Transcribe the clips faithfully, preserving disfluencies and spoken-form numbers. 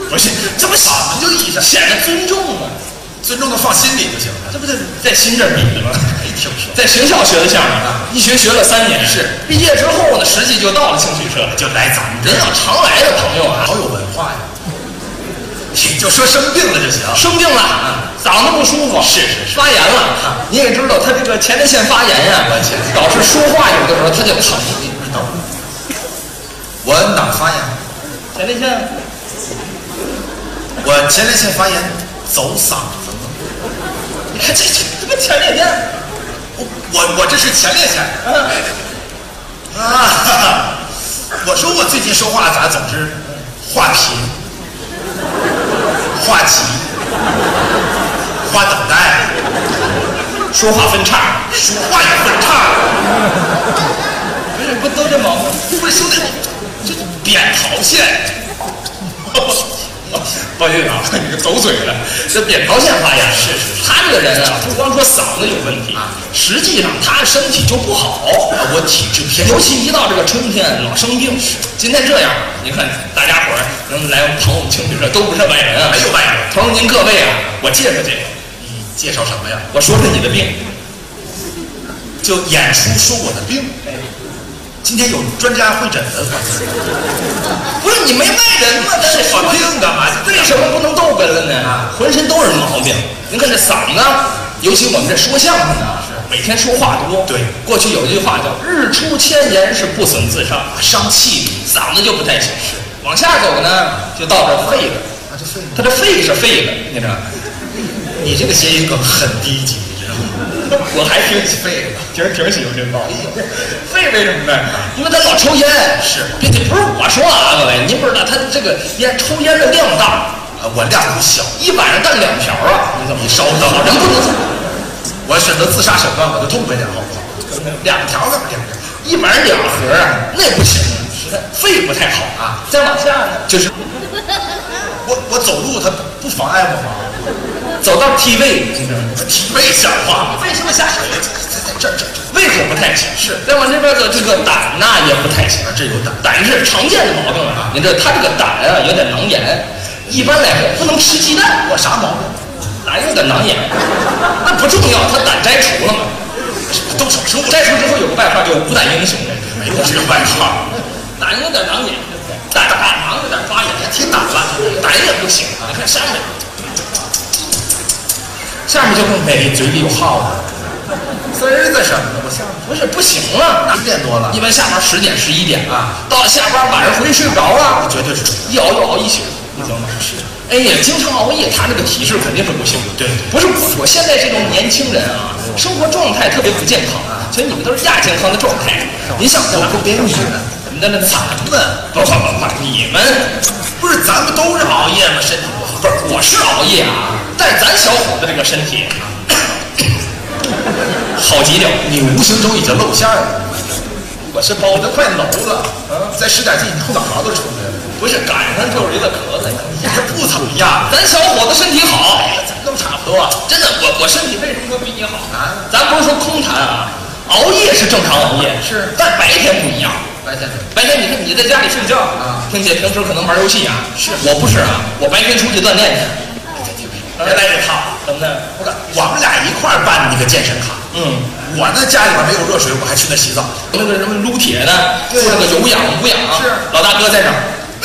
不是，这不怎么就一下显得尊重嘛？ 尊重的放心里就行了。 这不是在心这儿比的吗？ 没听说， 在学校学的相声啊，一学学了三年， 是毕业之后呢，实际就到了兴趣社， 就来咱们这人要常来的朋友啊， 好有文化呀。你就说生病了就行， 生病了，嗓子不舒服， 是是是， 发炎了。你也知道，他这个前列腺发炎呀，导致说话有的时候他就疼。 等会儿，我哪发炎？ 前列腺， 我前列腺发炎，走嗓子了。 你看这这这不前列腺？ 我我我这是前列腺。 嗯、 啊，我说我最近说话咋总是话贫？话急，话等待， 说话分叉， 说话也分叉， 不是不都这毛病？ 不是兄弟，这扁桃腺， 抱歉啊，你走嘴了。这扁桃腺发炎，是是，他这个人啊，不光说嗓子有问题，实际上他身体就不好。 我体质偏， 尤其一到这个春天，老生病。今天这样，你看大家伙儿能来捧我们青旅社，都不是外人啊， 没有外人。 同时您各位啊，我介绍介绍。 你介绍什么呀？ 我说说你的病， 就演出说我的病。今天有专家会诊的， 不是你没外人吗？ 说我病干嘛？ 为什么不能逗哏了呢？啊，浑身都是毛病。您看这嗓子，尤其我们这说相声的，是每天说话多。 对， 过去有一句话叫“日出千言是不损自伤”， 伤气力， 嗓子就不太行。是往下走呢，就到这肺了。 啊，这肺， 他这肺是肺了，你知道？ 你这个谐音梗很低级，你知道吗？ 我还挺喜肺的， 挺挺喜欢这道理。肺为什么呢？因为他老抽烟。 是， 并且不是我说啊，各位，您不知道他这个烟抽烟的量大。 啊，我量不小， 一晚上干两条啊！你怎么你稍等， 人不能我选择自杀手段，我就痛快点，好不好？两条干嘛两条？ 一晚上两盒啊，那不行，肺不太好啊。再往下呢，就是我我走路它不妨碍我吗？ 走到体位，你知道吗？ 体位像话吗？ 为什么下手？ 在这这这胃口不太行，是再往这边走，这个胆呐也不太行。 这有胆， 胆是常见的毛病啊。你这他这个胆啊有点囊炎，一般来说不能吃鸡蛋。 我啥毛病？ 胆有点囊炎，那不重要，他胆摘除了嘛。 都什么时候摘除之后有个外号叫无胆英雄， 没有这个外号。 胆有点囊炎，胆胆囊有点发炎， 挺胆了， 胆也不行啊。你看下面，下面就更美，嘴里有耗子。 滋儿的什么呢？我下不是不行了， 十点多了， 一般下班十点十一点啊，到了下班晚上回去睡不着了， 绝对是一熬就熬一宿，你知道吗？是，哎呀，经常熬夜，他这个体质肯定是不行的。 对， 不是我说，现在这种年轻人啊，生活状态特别不健康啊，所以你们都是亚健康的状态。您想我不别你们， 怎么的呢？ 咱们不不不不，你们不是咱们都是熬夜吗？身体不好， 不是我是熬夜啊，但是咱小伙子这个身体好极了， 你无形中已经露馅了。 我是包的都快楼了，啊，再使点劲，你后脑勺都出来了。 不是赶上就是一个咳嗽， 你这不怎么样， 咱小伙子身体好， 咱都差不多。 真的，我我身体为什么说比你好啊？ 咱不是说空谈啊，熬夜是正常熬夜， 是， 但白天不一样。 白天白天你看你在家里睡觉啊， 并且平时可能玩游戏啊，是我不是啊，我白天出去锻炼去。 别来这套， 怎么的？ 我看我们俩一块儿办那个健身卡。 嗯， 我那家里边没有热水，我还去那洗澡。 那个什么撸铁的，做那个有氧无氧， 是老大哥在那儿。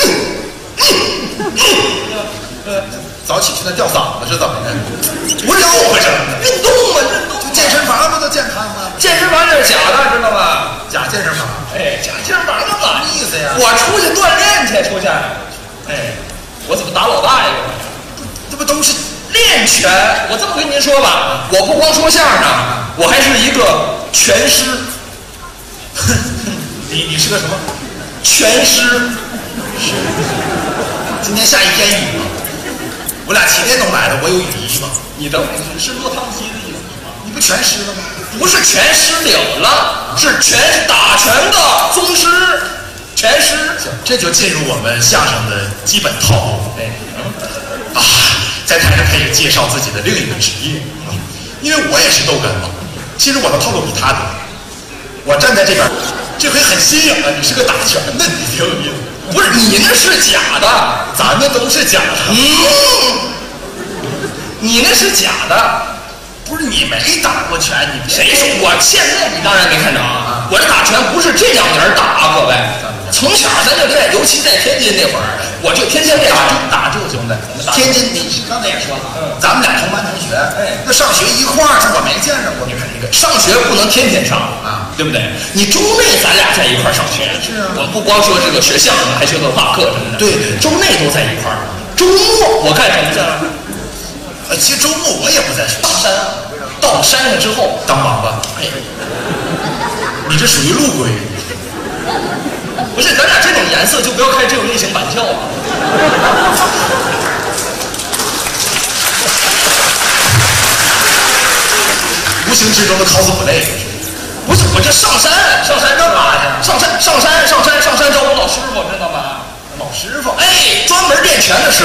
呃，早起去那吊嗓子是怎么的？不是我这运动嘛，运动。 就健身房不都健康吗？ 健身房这是假的，知道吧？ 假健身房。 哎，假健身房干嘛？ 意思呀？ 我出去锻炼去，出去。哎，我怎么打老大爷？ 这不都是练拳？我这么跟您说吧，我不光说相声，我还是一个拳师。 你你是个什么？ 拳师。 是。今天下一天雨吗？我俩齐天东来的，我有雨衣吗？ 你等会儿是落汤鸡的意思吗？ 你不全湿了吗？ 不是全湿了了，是全打拳的宗师，全师。 这就进入我们相声的基本套路。 哎，嗯啊，在台上开始介绍自己的另一个职业，因为我也是逗哏嘛。其实我的套路比他多。我站在这边，这回很新颖啊！你是个打拳的，你挺有意思。 不是你那是假的， 咱们都是假的。 嗯，你那是假的。 不是你没打过拳，你谁说？我现在你当然没看着啊！我这打拳不是这两年打啊，各位，从小咱就练，尤其在天津那会儿，我就天天练打这个兄弟。天津，你你刚才也说了， 嗯， 咱们俩同班同学，哎，那上学一块儿，我没见着过。 你看那个上学不能天天上啊， 对不对？你周内咱俩在一块儿上学， 是啊， 我不光说这个学相声，还学文化课什么的， 对对， 周内都在一块儿。周末我干什么去了？ 呃，其实周末我也不在学校， 上山啊。到了山上之后当王八， 哎， 你这属于陆龟。 不是，咱俩这种颜色就不要开这种类型玩笑啊。 无形之中的 cosplay。 不是，我这上山，上山干嘛去？上山，上山，上山，上山找我老师傅，知道吗？ 老师傅， 哎，专门练拳的师